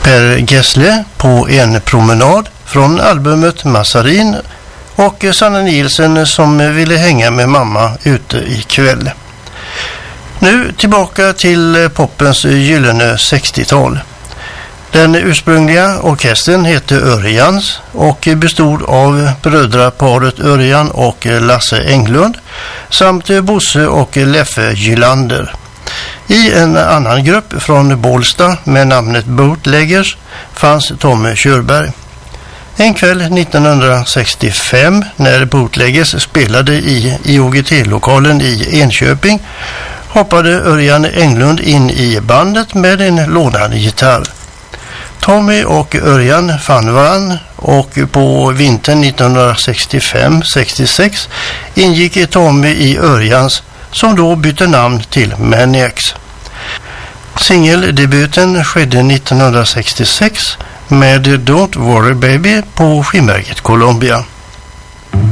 Per Gessle på en promenad från albumet Massarin och Sanna Nielsen som ville hänga med mamma ute ikväll. Nu tillbaka till popens gyllene 60-tal. Den ursprungliga orkestern hette Örjans och bestod av brödraparet Örjan och Lasse Englund samt Bosse och Leffe Gylander. I en annan grupp från Bålsta med namnet Bootleggers fanns Tommy Körberg. En kväll 1965 när Bootleggers spelade i IOGT-lokalen i Enköping hoppade Örjan Englund in i bandet med en lånad gitarr. Tommy och Örjan fann varann och på vintern 1965-66 ingick Tommy i Örjans som då bytte namn till Maniacs. Singeldebuten skedde 1966 med Don't Worry Baby på skivmärket Columbia.